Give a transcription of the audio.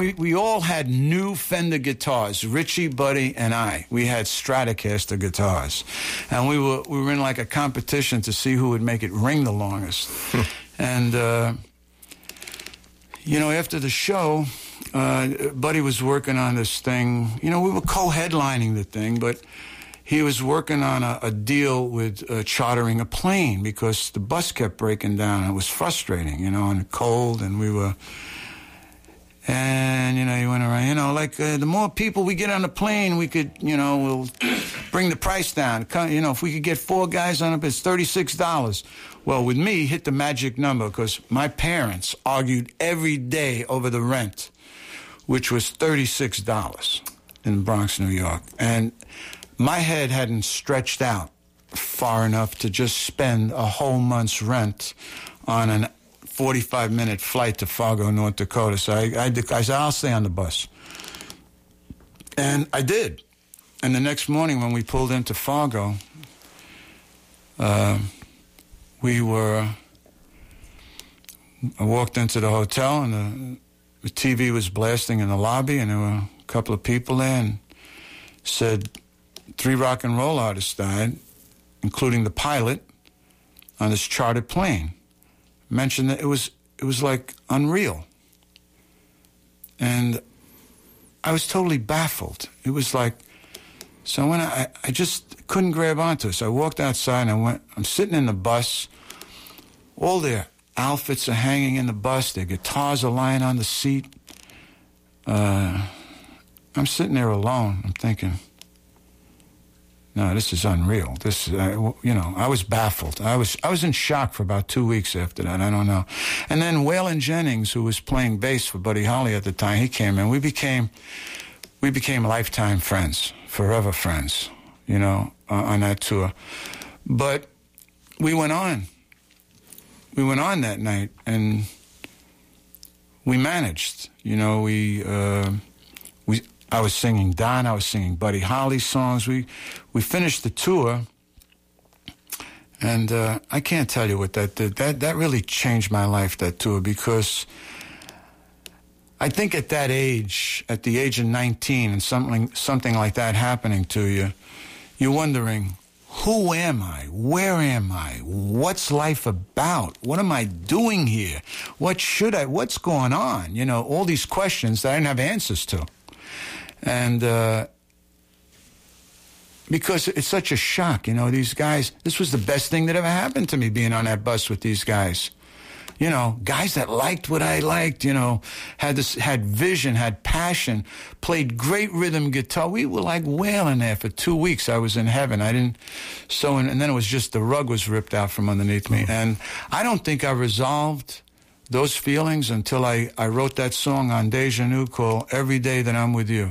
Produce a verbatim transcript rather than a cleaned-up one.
we, we all had new Fender guitars, Richie, Buddy, and I. We had Stratocaster guitars. And we were we were in like a competition to see who would make it ring the longest. and, uh, you know, after the show, uh, Buddy was working on this thing. You know, we were co-headlining the thing, but he was working on a, a deal with uh, chartering a plane because the bus kept breaking down. It was frustrating, you know, and cold, and we were... And, you know, he went around, you know, like, uh, the more people we get on the plane, we could, you know, we'll bring the price down. You know, if we could get four guys on it, it's thirty-six dollars. Well, with me, hit the magic number because my parents argued every day over the rent, which was thirty-six dollars in Bronx, New York. And my head hadn't stretched out far enough to just spend a whole month's rent on an forty-five minute flight to Fargo, North Dakota. So I, I, I said, I'll stay on the bus. And I did. And the next morning when we pulled into Fargo, uh, we were, I walked into the hotel and the, the T V was blasting in the lobby and there were a couple of people there and said three rock and roll artists died, including the pilot, on this chartered plane. Mentioned that it was it was like unreal. And I was totally baffled. It was like, so when I, I just couldn't grab onto it. So I walked outside and I went, I'm sitting in the bus. All their outfits are hanging in the bus. Their guitars are lying on the seat. Uh, I'm sitting there alone. I'm thinking, no, this is unreal. This, uh, you know, I was baffled. I was I was in shock for about two weeks after that. I don't know. And then Waylon Jennings, who was playing bass for Buddy Holly at the time, he came in. We became we became lifetime friends, forever friends, you know, uh, on that tour. But we went on. We went on that night, and we managed. You know, we uh, we. I was singing Don, I was singing Buddy Holly songs. We we finished the tour, and uh, I can't tell you what that did. That that really changed my life, that tour, because I think at that age, at the age of nineteen, and something something like that happening to you, you're wondering, who am I? Where am I? What's life about? What am I doing here? What should I, what's going on? You know, all these questions that I didn't have answers to. And uh, because it's such a shock, you know, these guys, this was the best thing that ever happened to me, being on that bus with these guys. You know, guys that liked what I liked, you know, had this, had vision, had passion, played great rhythm guitar. We were like wailing there for two weeks. I was in heaven. I didn't, so, and then it was just the rug was ripped out from underneath me. And I don't think I resolved those feelings until I, I wrote that song on Deja Nu called Every Day That I'm With You.